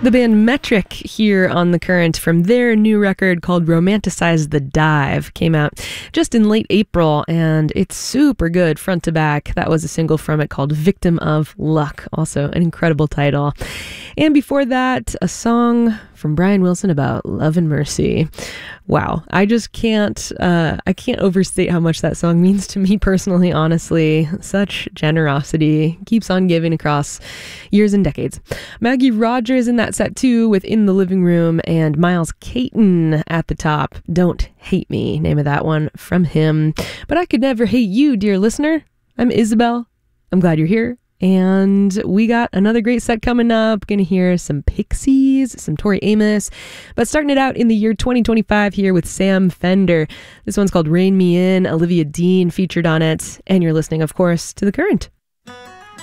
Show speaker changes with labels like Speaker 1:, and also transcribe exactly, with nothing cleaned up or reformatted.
Speaker 1: The band Metric here on The Current from their new record called Romanticize the Dive. Came out just in late April, and it's super good front to back. That was a single from it called Victim of Luck, also an incredible title. And before that, a song from Brian Wilson about love and mercy. Wow, I just can't, uh, I can't overstate how much that song means to me personally, honestly. Such generosity, keeps on giving across years and decades. Maggie Rogers in that set too, with In the Living Room, and Miles Caton at the top. Don't Hate Me, name of that one from him. But I could never hate you, dear listener. I'm Isabel. I'm glad you're here. And we got another great set coming up. Gonna hear some Pixies, some Tori Amos, but starting it out in the year twenty twenty-five here with Sam Fender. This one's called Rain Me In. Olivia Dean featured on it. And you're listening, of course, to The Current.